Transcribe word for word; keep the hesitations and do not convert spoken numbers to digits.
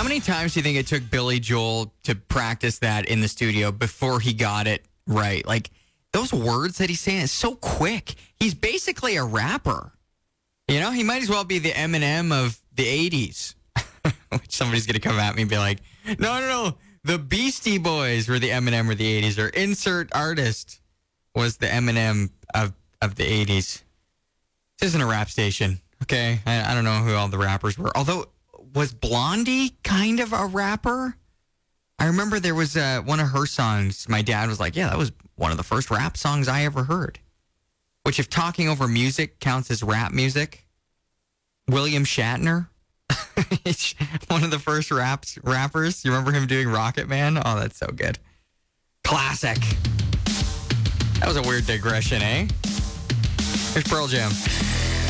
many times do you think it took Billy Joel to practice that in the studio before he got it right? Like, those words that he's saying is so quick. He's basically a rapper. You know, he might as well be the Eminem of the eighties. Which somebody's going to come at me and be like, no, no, no. The Beastie Boys were the Eminem of the eighties, or insert artist was the Eminem of, of the eighties. This isn't a rap station, okay? I, I don't know who all the rappers were. Although, was Blondie kind of a rapper? I remember there was uh, one of her songs. My dad was like, yeah, that was one of the first rap songs I ever heard. Which, if talking over music counts as rap music, William Shatner, one of the first raps, rappers. You remember him doing Rocket Man? Oh, that's so good. Classic. That was a weird digression, eh? Here's Pearl Jam.